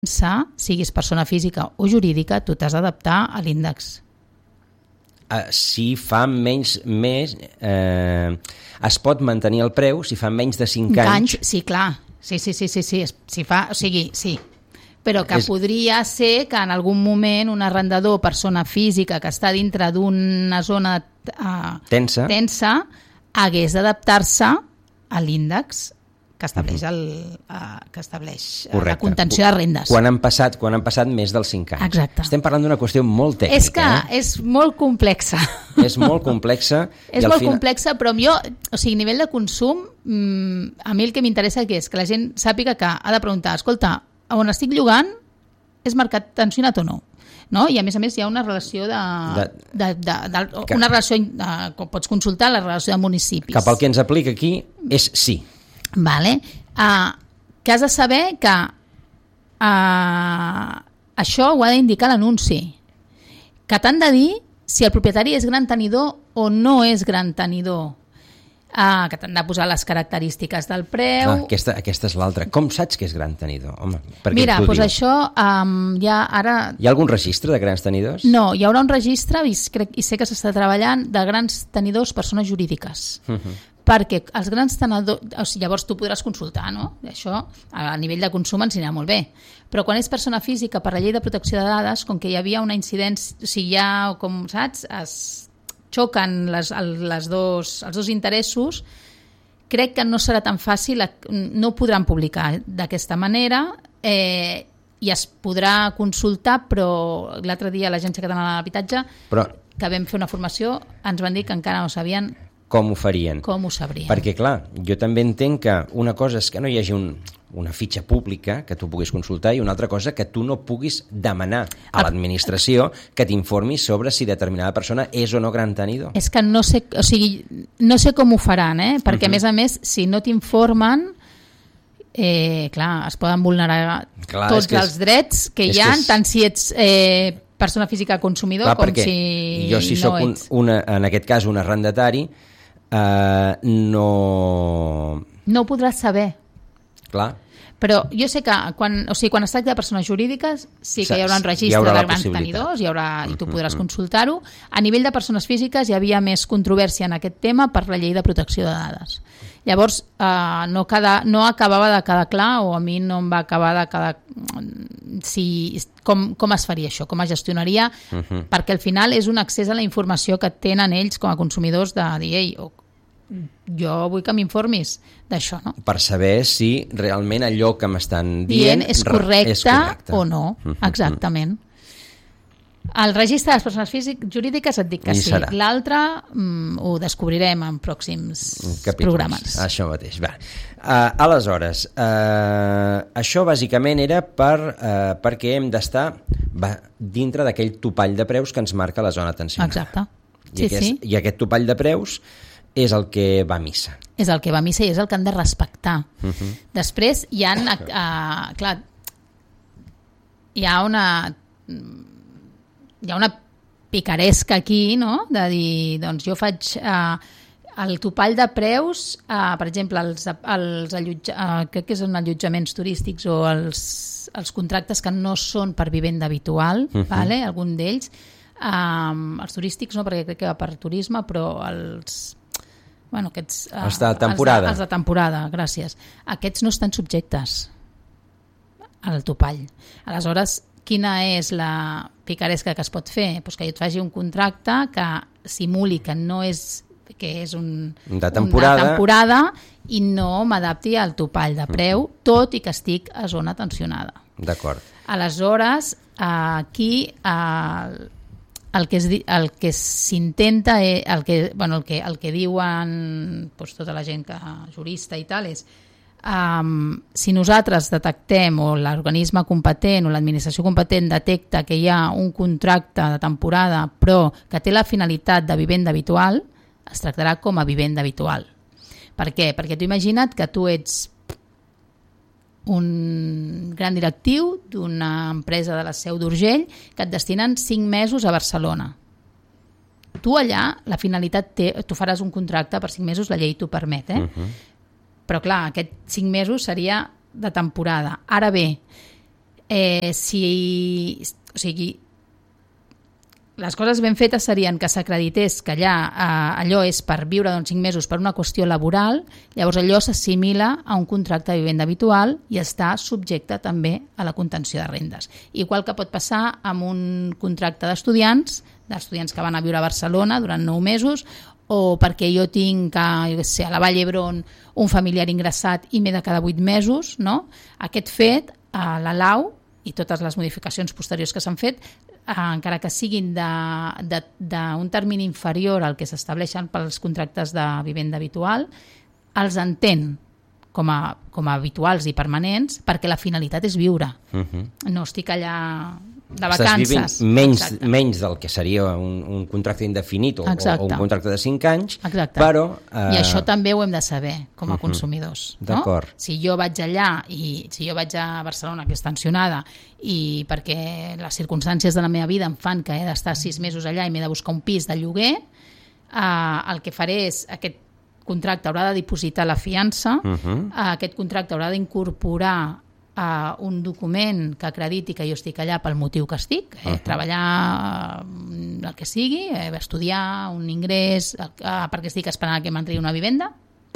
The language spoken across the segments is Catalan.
siguis persona física o jurídica, tu t'has d'adaptar a l'índex. Si fa més es pot mantenir el preu si fa menys de 5 anys. Sí, clar. Sí. Si fa, o sigui, sí. Però que podria ser que en algun moment un arrendador, persona física que està dintre d'una zona tensa hagués d'adaptar-se a l'índex que estableix, la contenció de rendes. Quan han passat més dels 5 anys. Exacte. Estem parlant d'una qüestió molt tècnica. És que és molt complexa. És molt complexa. Complexa, però a nivell de consum, a mi el que m'interessa és que la gent sàpiga que ha de preguntar, escolta, on estic llogant és mercat tensionat o no? No? I a més hi ha una relació pots consultar la relació de municipis. Cap al que ens aplica aquí és sí. Vale. Que has de saber que això ho ha d'indicar l'anunci, que t'han de dir si el propietari és gran tenidor o no és gran tenidor, que t'han de posar les característiques del preu. Aquesta és l'altra. Com saps que és gran tenidor? Home, mira, doncs això ja ara... Hi ha algun registre de grans tenidors? No, hi haurà un registre, i sé que s'està treballant, de grans tenidors persones jurídiques. Perquè els grans tenidors... llavors tu podràs consultar, no? Això a nivell de consum ens anirà molt bé. Però quan és persona física, per la llei de protecció de dades, com que hi havia una incidència, o sigui, ja, com saps, xoquen els dos interessos, crec que no serà tan fàcil, no ho podran publicar d'aquesta manera i es podrà consultar, però l'altre dia l'Agència Catalana de l'Habitatge, que vam fer una formació, ens van dir que encara no sabien com ho farien. Com ho sabrien. Perquè, clar, jo també entenc que una cosa és que no hi hagi una fitxa pública que tu puguis consultar i una altra cosa que tu no puguis demanar a l'administració que t'informi sobre si determinada persona és o no gran tenidor. És que no sé, o sigui, no sé com ho faran, perquè a més, si no t'informen, clar, es poden vulnerar tots els drets que hi ha, tant si ets persona física consumidor com si jo si soc en aquest cas un arrendatari, no ho podràs saber. Clar. Però jo sé que quan es tracta de persones jurídiques sí que hi haurà un registre de grans tenidors i tu podràs consultar-ho. A nivell de persones físiques hi havia més controvèrsia en aquest tema per la llei de protecció de dades. Llavors no acabava de quedar clar, o a mi no em va acabar de quedar com es faria això, com es gestionaria, perquè al final és un accés a la informació que tenen ells com a consumidors de dir, ei, jo vull que m'informis d'això, no? Per saber si realment allò que m'estan dient és correcte o no, exactament. El registre de les persones jurídiques et dic que sí. L'altre ho descobrirem en pròxims programes. Això mateix. Aleshores, això bàsicament era perquè hem d'estar dintre d'aquell topall de preus que ens marca la zona tensionada. Exacte. I aquest topall de preus és el que va a missa. És el que va a missa i és el que han de respectar. Després hi ha una picaresca aquí, no? De dir, doncs jo faig el topall de preus, per exemple, crec que són allotjaments turístics o els contractes que no són per vivenda habitual, algun d'ells. Els turístics no, perquè crec que va per turisme, però aquests els de temporada. Els de temporada, gràcies. Aquests no estan subjectes al topall. Aleshores, quina és la picaresca que es pot fer? Pues que jo et faci un contracte que simuli que és de temporada i no m'adapti al topall de preu, tot i que estic a zona tensionada. D'acord. Aleshores, aquí el que s'intenta, el que diuen tota la gent jurista i tal, és si nosaltres detectem o l'organisme competent o l'administració competent detecta que hi ha un contracte de temporada però que té la finalitat de vivenda habitual, es tractarà com a vivenda habitual. Per què? Perquè tu imagina't que tu ets un gran directiu d'una empresa de la Seu d'Urgell que et destinen 5 mesos a Barcelona. Tu allà, la finalitat tu faràs un contracte per 5 mesos, la llei t'ho permet, Però clar, aquests 5 mesos seria de temporada. Ara bé, O sigui, les coses ben fetes serien que s'acredités que allò és per viure 5 mesos per una qüestió laboral, llavors allò s'assimila a un contracte de vivenda habitual i està subjecte també a la contenció de rendes. Igual que pot passar amb un contracte d'estudiants que van a viure a Barcelona durant 9 mesos, o perquè jo tinc a la Vall d'Hebron un familiar ingressat i m'he de quedar 8 mesos, no? Aquest fet, la LAU i totes les modificacions posteriors que s'han fet, encara que siguin d'un termini inferior al que s'estableixen pels contractes de vivenda habitual, els entén com a habituals i permanents perquè la finalitat és viure. No estic allà de vacances. Estàs vivint menys del que seria un contracte indefinit o un contracte de 5 anys, però... I això també ho hem de saber com a consumidors. D'acord. Si jo vaig allà i si jo vaig a Barcelona, que és tensionada, i perquè les circumstàncies de la meva vida em fan que he d'estar 6 mesos allà i m'he de buscar un pis de lloguer, el que faré és aquest contracte haurà de dipositar la fiança, aquest contracte haurà d'incorporar un document que acrediti que jo estic allà pel motiu que estic, treballar el que sigui, estudiar, un ingrés, perquè estic esperant que m'entri una vivenda,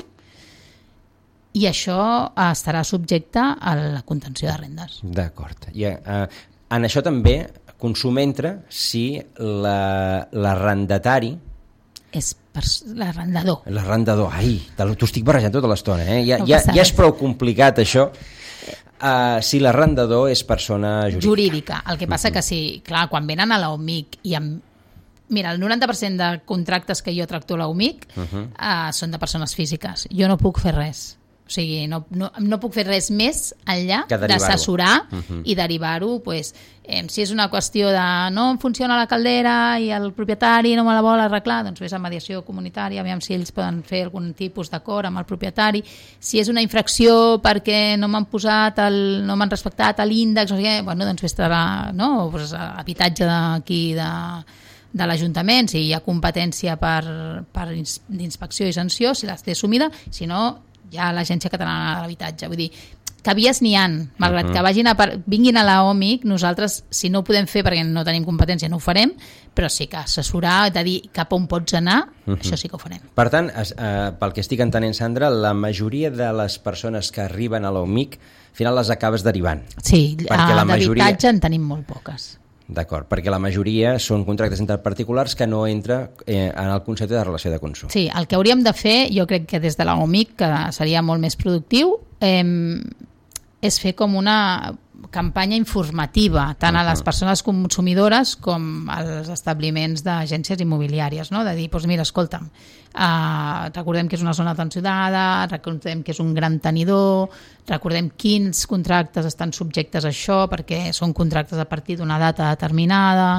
i això estarà subjecte a la contenció de rendes. D'acord. En això també consum entra si l'arrendatari és l'arrendador. L'arrendador, t'ho estic barrejant tota l'estona, ja és prou complicat això. Si l'arrendador és persona jurídica. El que passa que clar, quan venen a l'OMIC i mira, el 90% de contractes que jo tracto a l'OMIC són de persones físiques. Jo no puc fer res. O sigui, no puc fer res més enllà d'assessorar i derivar-ho. Si és una qüestió de no funciona la caldera i el propietari no me la vol arreglar, doncs vés a mediació comunitària, aviam si ells poden fer algun tipus d'acord amb el propietari. Si és una infracció perquè no m'han no m'han respectat l'índex, no sé què, doncs vés a habitatge d'aquí de l'Ajuntament, si hi ha competència d'inspecció i sanció, si l'has assumida, si no hi ha l'Agència Catalana de l'Habitatge. Vull dir, que vies n'hi ha, malgrat que vinguin a l'OMIC, nosaltres, si no ho podem fer perquè no tenim competència, no ho farem, però sí que assessorar, de dir cap on pots anar, això sí que ho farem. Per tant, pel que estic entenent, Sandra, la majoria de les persones que arriben a l'OMIC, al final les acabes derivant. Sí, d'habitatge en tenim molt poques. D'acord, perquè la majoria són contractes entre particulars que no entra en el concepte de relació de consum. Sí, el que hauríem de fer, jo crec que des de l'OMIC, que seria molt més productiu, és fer com una campanya informativa tant a les persones consumidores com als establiments d'agències immobiliàries, no? De dir, doncs mira, escolta'm, recordem que és una zona tensionada, recordem que és un gran tenidor, recordem quins contractes estan subjectes a això, perquè són contractes a partir d'una data determinada,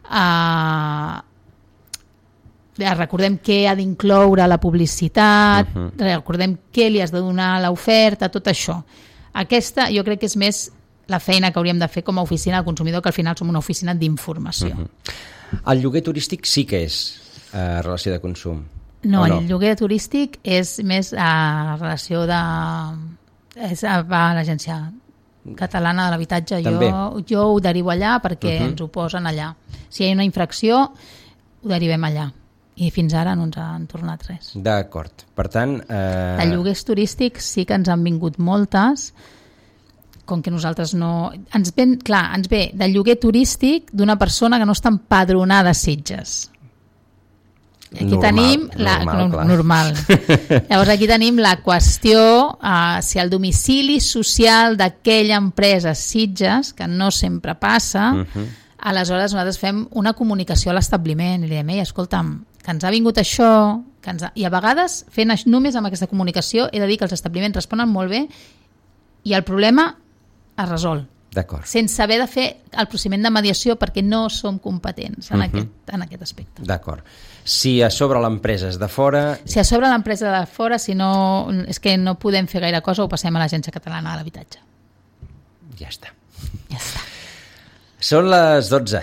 recordem què ha d'incloure la publicitat, recordem què li has de donar a l'oferta, tot això. Aquesta jo crec que és més la feina que hauríem de fer com a oficina del consumidor, que al final som una oficina d'informació. El lloguer turístic sí que és relació de consum? No, el lloguer turístic és més relació de... és a l'Agència Catalana de l'Habitatge. Jo ho derivo allà perquè ens ho posen allà. Si hi ha una infracció, ho derivem allà. I fins ara no ens han tornat res. D'acord. Per tant... De lloguers turístics sí que ens han vingut moltes, com que nosaltres no... Ens ve del lloguer turístic d'una persona que no està empadronada a Sitges. Aquí tenim normal. Llavors aquí tenim la qüestió si el domicili social d'aquella empresa Sitges, que no sempre passa, aleshores nosaltres fem una comunicació a l'establiment i li diem, escolta'm, que ens ha vingut això, i a vegades fent només amb aquesta comunicació he de dir que els establiments responen molt bé i el problema es resol. D'acord. Sense haver de fer el procediment de mediació perquè no som competents en aquest aspecte. D'acord. Si a sobre l'empresa és de fora... Si a sobre l'empresa de fora, si no, és que no podem fer gaire cosa, ho passem a l'Agència Catalana de l'Habitatge. Ja està. Ja està. Són les 12.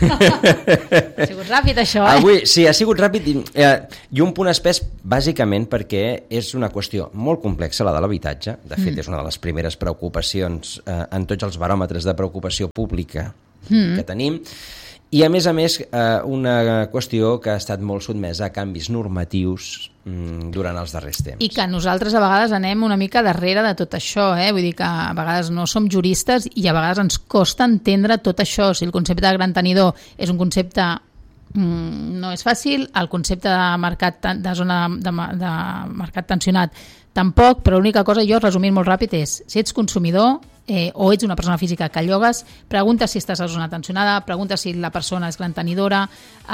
Ha sigut ràpid, això, Avui, sí, ha sigut ràpid i un punt espès, bàsicament perquè és una qüestió molt complexa, la de l'habitatge. De fet, és una de les primeres preocupacions en tots els baròmetres de preocupació pública que tenim. I, a més, una qüestió que ha estat molt sotmesa a canvis normatius durant els darrers temps. I que nosaltres a vegades anem una mica darrere de tot això, vull dir que a vegades no som juristes i a vegades ens costa entendre tot això. Si el concepte de gran tenidor és un concepte no és fàcil, el concepte de mercat de zona de mercat tensionat tampoc, però l'única cosa, jo resumint molt ràpid, és si ets consumidor o ets una persona física que llogues, pregunta si estàs a zona tensionada, pregunta si la persona és gran tenidora,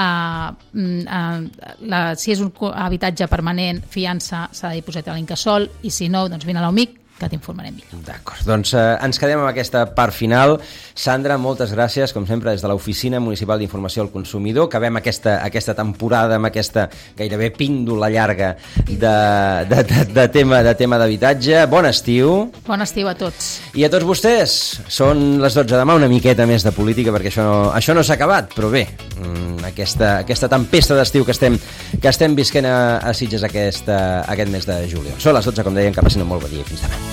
si és un habitatge permanent, fiança s'ha de dipositar a l'Incasòl, i si no, doncs vine a l'OMIC, que t'informarem millor. D'acord, doncs ens quedem amb aquesta part final. Sandra, moltes gràcies, com sempre, des de l'Oficina Municipal d'Informació al Consumidor. Acabem aquesta temporada amb aquesta gairebé píndola llarga de tema d'habitatge. Bon estiu. Bon estiu a tots. I a tots vostès, són les 12 demà, una miqueta més de política, perquè això no s'ha acabat, però bé, aquesta tempesta d'estiu que estem visquent a Sitges aquest mes de juliol. Són les 12, com deien, que passin un molt bon dia. Fins demà.